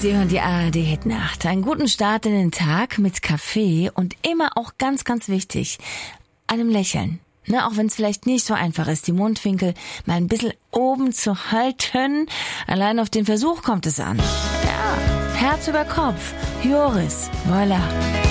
Sie hören die ARD Hit Nacht. Einen guten Start in den Tag mit Kaffee und immer auch ganz, ganz wichtig, einem Lächeln. Ne, auch wenn es vielleicht nicht so einfach ist, die Mundwinkel mal ein bisschen oben zu halten. Allein auf den Versuch kommt es an. Ja, Herz über Kopf. Joris, voilà.